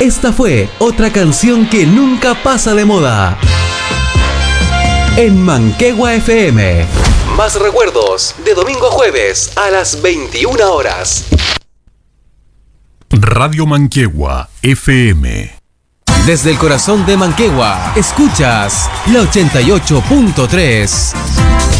Esta fue otra canción que nunca pasa de moda. En Manquehua FM. Más recuerdos de domingo a jueves a las 21 horas. Radio Manquehua FM. Desde el corazón de Manquehua, escuchas la 88.3.